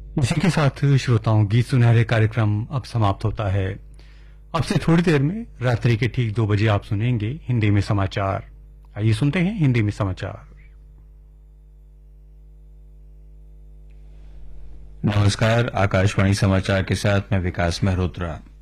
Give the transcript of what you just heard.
इसी के साथ श्रोताओं गीत सुनहरे कार्यक्रम अब समाप्त होता है। अब से थोड़ी देर में रात्रि के ठीक 2 बजे आप सुनेंगे हिंदी में समाचार। आइए सुनते हैं हिंदी में समाचार। नमस्कार, आकाशवाणी समाचार के साथ मैं विकास मेहरोत्रा।